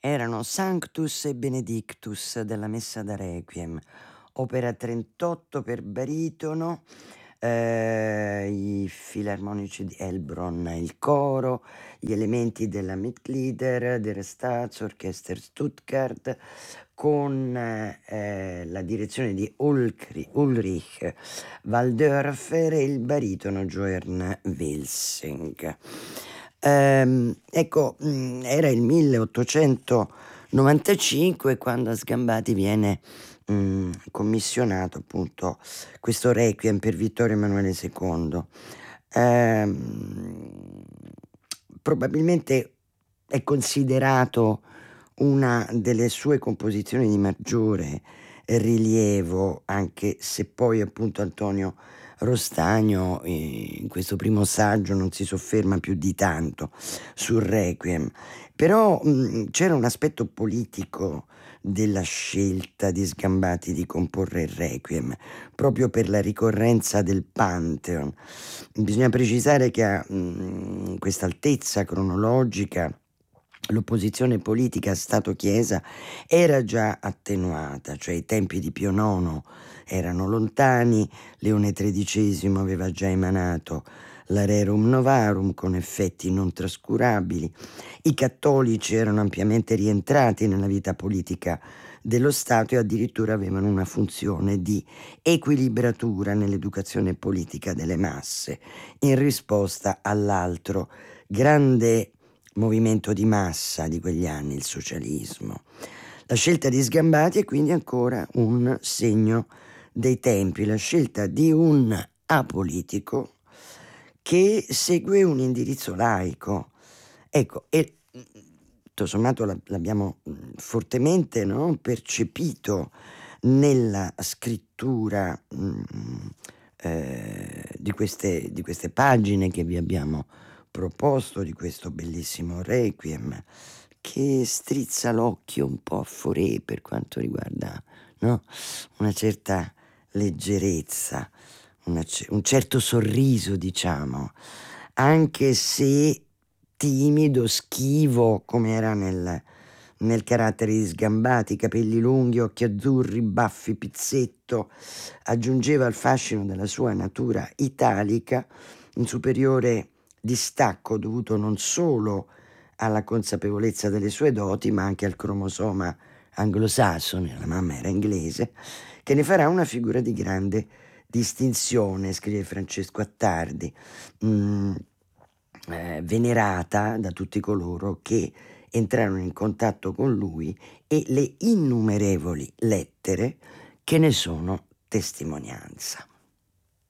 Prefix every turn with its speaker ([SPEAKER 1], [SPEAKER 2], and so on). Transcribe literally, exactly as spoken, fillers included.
[SPEAKER 1] erano Sanctus e Benedictus della Messa da Requiem, opera trentotto per baritono, ehm, i filarmonici di Heilbronn, il coro, gli elementi della Mitglieder der Staatsorchester Stuttgart, con eh, la direzione di Ulcri- Ulrich Walldörfer e il baritono Joern Wilsing. Ehm, ecco, mh, era il milleottocentonovantacinque quando a Sgambati viene mh, commissionato appunto questo Requiem per Vittorio Emanuele secondo. Ehm, probabilmente è considerato una delle sue composizioni di maggiore rilievo, anche se poi appunto Antonio Rostagno eh, in questo primo saggio non si sofferma più di tanto sul Requiem. Però mh, c'era un aspetto politico della scelta di Sgambati di comporre il Requiem, proprio per la ricorrenza del Pantheon. Bisogna precisare che a mh, questa altezza cronologica l'opposizione politica Stato-Chiesa era già attenuata, cioè i tempi di Pio nono erano lontani, Leone tredicesimo aveva già emanato la Rerum Novarum con effetti non trascurabili, i cattolici erano ampiamente rientrati nella vita politica dello Stato e addirittura avevano una funzione di equilibratura nell'educazione politica delle masse, in risposta all'altro grande movimento di massa di quegli anni, il socialismo. La scelta di Sgambati è quindi ancora un segno dei tempi, la scelta di un apolitico che segue un indirizzo laico. Ecco, e tutto sommato l'abbiamo fortemente, no, percepito nella scrittura mh, eh, di, queste, di queste pagine che vi abbiamo proposto, di questo bellissimo Requiem, che strizza l'occhio un po' a Fauré per quanto riguarda, no, una certa leggerezza, una, un certo sorriso, diciamo, anche se timido, schivo, come era nel, nel carattere di Sgambati, capelli lunghi, occhi azzurri, baffi, pizzetto, aggiungeva al fascino della sua natura italica un superiore distacco dovuto non solo alla consapevolezza delle sue doti, ma anche al cromosoma anglosassone, la mamma era inglese, che ne farà una figura di grande distinzione, scrive Francesco Attardi, mh, eh, venerata da tutti coloro che entrarono in contatto con lui e le innumerevoli lettere che ne sono testimonianza.